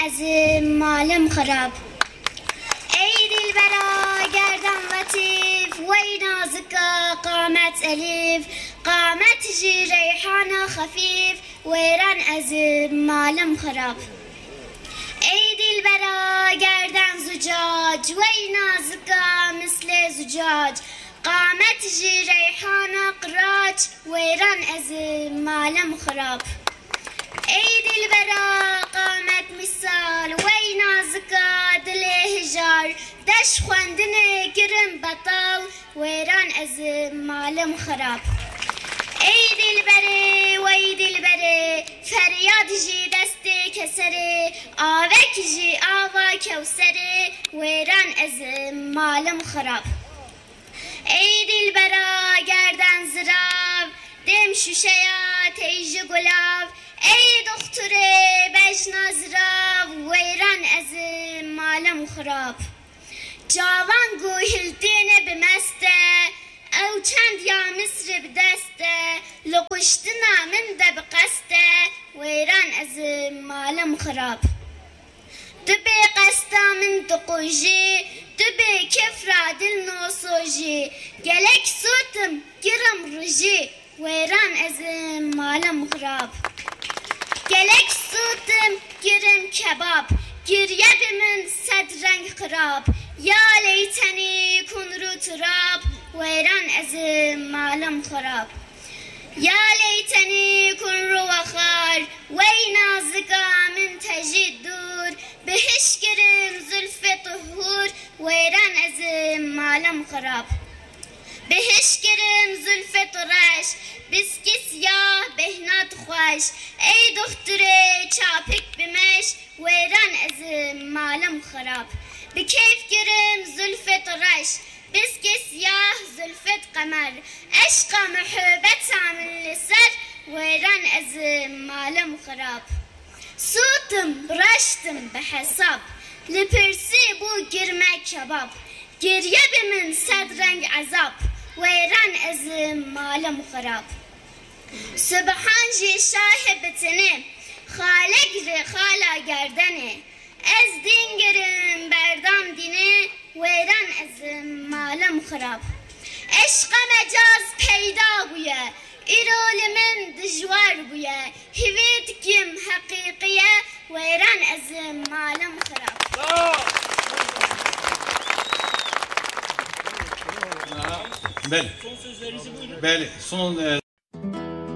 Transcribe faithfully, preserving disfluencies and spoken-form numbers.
ezim malım harap. Ey dilbera gerdan latif, vey nazika qamet elif, qamet ji reyhana hafif, veyran ezim malım harap. Ey dilbera gerdan zucac, vey nazika misle zucac, qamet ji reyhana qiraç, veyran ezim malım harap. Ey dilbera qamet misal, vey nazika dile hijar, deş xwendine kirin betal, veyran ezim malım harap. Ey dilbere, vey dilbere, feryad ji desti kesere, avek ji ava kevsere, veyran ezim malım harap. Ey dilbera gerdan zirav, dem şuşeya teyji gulav, ey dokture bejna zirav, veyran ezim malım harap. Cavan guhildine bimeste, او چند یا مصر بدسته لقشتنا من ده بقسته ویران از مالم خراب دبی قستا من تقوجی دبی کفرا دل نوسوجی گلک سوتم گرم رجی ویران از مالم خراب گلک سوتم گرم کباب گریه من صد رنگ خراب یا لیتنی کن رو تراب ويران أزم معلم خراب يا ليتني كن روخار وينازكا من تجد دور بهشكرم زلف طهور ويران أزم معلم خراب بهشكرم زلف طرش بسكي سياه بهنات خوش اي دختري چاپك بمش ويران أزم معلم خراب بكيف كرم زلف طرش بسكي سياه زلفت قمر عشق محبت عامل لسر ويران أزم معلم خراب صوتم برشتم بحساب لبرسي بو جرمه كباب گریه بمن صد رنگ عذاب ويران أزم معلم خراب سبحان جي شاهبتني خالق ري خالا گردنه از دین گرم بردام دینه ویران ازم مالم خراب عشق مجاز پیدا بویه ایرول من دجوار بویه هویت کم حقیقیه ویران ازم مالم خراب بله بله son